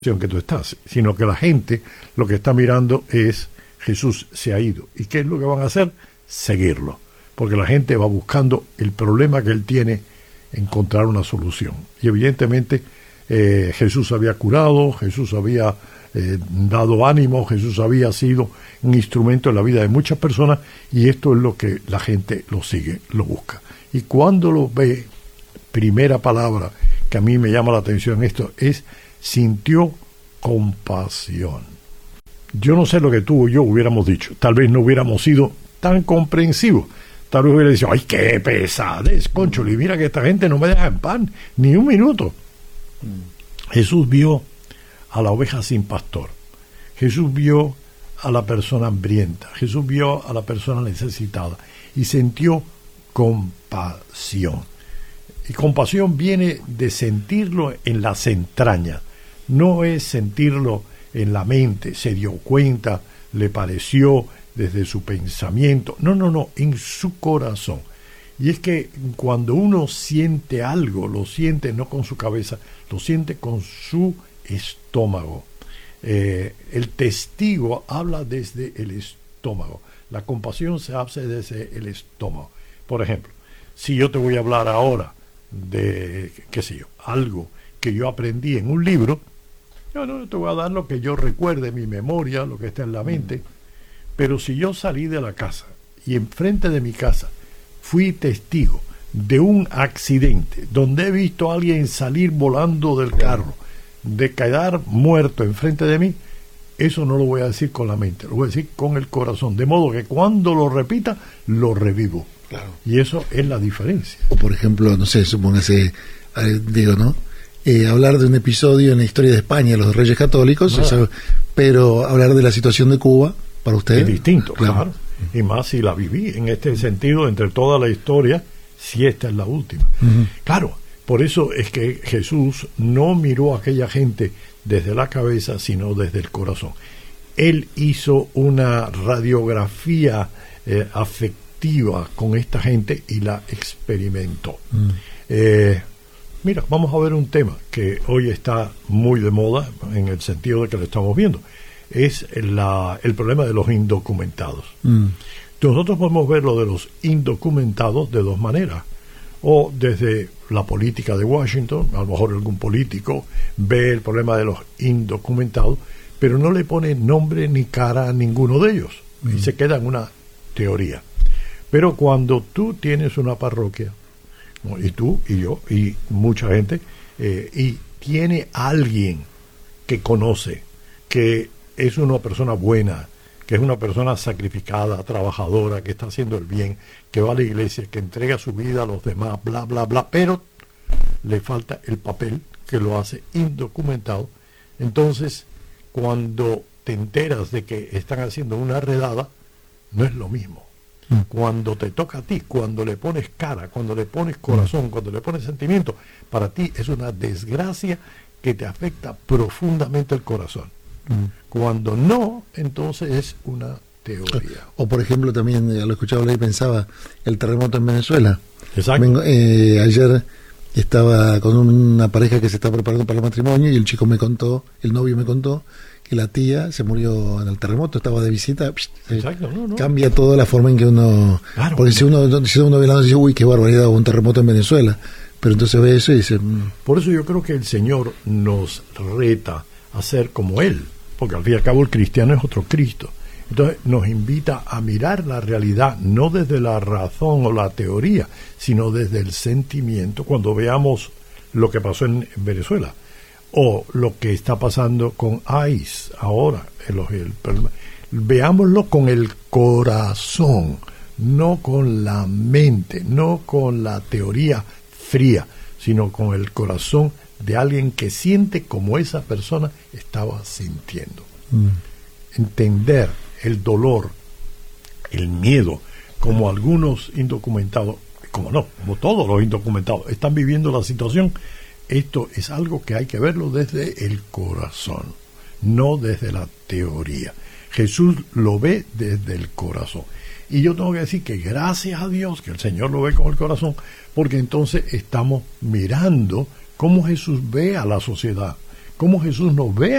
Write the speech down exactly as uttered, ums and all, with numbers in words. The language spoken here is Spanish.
que tú estás, sino que la gente lo que está mirando es Jesús se ha ido. ¿Y qué es lo que van a hacer? Seguirlo. Porque la gente va buscando el problema que él tiene, encontrar una solución. Y evidentemente eh, Jesús había curado, Jesús había eh, dado ánimo, Jesús había sido un instrumento en la vida de muchas personas, y esto es lo que la gente lo sigue, lo busca. Y cuando lo ve, primera palabra que a mí me llama la atención esto es sintió compasión. Yo no sé lo que tú o yo hubiéramos dicho. Tal vez no hubiéramos sido tan comprensivos. Tal vez hubiera dicho, ay, qué pesadez, conchole, mira que esta gente no me deja en paz ni un minuto. Mm. Jesús vio a la oveja sin pastor. Jesús vio a la persona hambrienta. Jesús vio a la persona necesitada y sintió compasión. Y compasión viene de sentirlo en las entrañas. No es sentirlo en la mente, se dio cuenta, le pareció desde su pensamiento. No, no, no, en su corazón. Y es que cuando uno siente algo, lo siente no con su cabeza, lo siente con su estómago. Eh, el testigo habla desde el estómago. La compasión se hace desde el estómago. Por ejemplo, si yo te voy a hablar ahora de, qué sé yo, algo que yo aprendí en un libro, yo no te voy a dar lo que yo recuerde, mi memoria, lo que está en la mente. Pero si yo salí de la casa y enfrente de mi casa fui testigo de un accidente donde he visto a alguien salir volando del carro, de quedar muerto enfrente de mí, eso no lo voy a decir con la mente, lo voy a decir con el corazón, de modo que cuando lo repita, lo revivo. Claro. Y eso es la diferencia. O por ejemplo, no sé, supóngase, eh, digo, ¿no? Eh, hablar de un episodio en la historia de España, los Reyes Católicos, o sea, pero hablar de la situación de Cuba, para usted es distinto, claro. claro. Y más si la viví en este sentido, entre toda la historia, si esta es la última. Uh-huh. Claro, por eso es que Jesús no miró a aquella gente desde la cabeza, sino desde el corazón. Él hizo una radiografía eh, afectiva con esta gente y la experimentó. Uh-huh. Eh, Mira, vamos a ver un tema que hoy está muy de moda en el sentido de que lo estamos viendo. Es la, el problema de los indocumentados. Mm. Nosotros podemos ver lo de los indocumentados de dos maneras. O desde la política de Washington, a lo mejor algún político ve el problema de los indocumentados, pero no le pone nombre ni cara a ninguno de ellos. Mm. Y se queda en una teoría. Pero cuando tú tienes una parroquia, y tú y yo y mucha gente eh, y tiene alguien que conoce, que es una persona buena, que es una persona sacrificada, trabajadora, que está haciendo el bien, que va a la iglesia, que entrega su vida a los demás, bla bla bla, pero le falta el papel que lo hace indocumentado. Entonces cuando te enteras de que están haciendo una redada, no es lo mismo. Cuando te toca a ti, cuando le pones cara, cuando le pones corazón, cuando le pones sentimiento, para ti es una desgracia que te afecta profundamente el corazón. Mm. Cuando no, entonces es una teoría. O por ejemplo, también eh, lo escuchaba hablar y pensaba, el terremoto en Venezuela. Exacto. Vengo, eh, ayer estaba con una pareja que se está preparando para el matrimonio y el chico me contó, el novio me contó, que la tía se murió en el terremoto, estaba de visita. Exacto, no, no. Cambia toda la forma en que uno... Claro, porque si uno, si uno ve la dice, uy, qué barbaridad, hubo un terremoto en Venezuela. Pero entonces ve eso y dice... Mm. Por eso yo creo que el Señor nos reta a ser como Él, porque al fin y al cabo el cristiano es otro Cristo. Entonces nos invita a mirar la realidad, no desde la razón o la teoría, sino desde el sentimiento, cuando veamos lo que pasó en, en Venezuela. O lo que está pasando con ICE ahora, el, el, el, veámoslo con el corazón, no con la mente, no con la teoría fría, sino con el corazón de alguien que siente como esa persona estaba sintiendo. Mm. Entender el dolor, el miedo, como algunos indocumentados, como no, como todos los indocumentados, están viviendo la situación. Esto es algo que hay que verlo desde el corazón, no desde la teoría. Jesús lo ve desde el corazón. Y yo tengo que decir que gracias a Dios que el Señor lo ve con el corazón, porque entonces estamos mirando cómo Jesús ve a la sociedad, cómo Jesús nos ve